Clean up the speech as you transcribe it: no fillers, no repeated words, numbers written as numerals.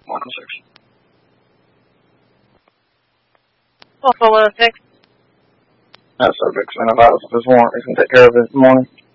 106. 106. That subject's been advised of his warrant. He can take care of it in the morning.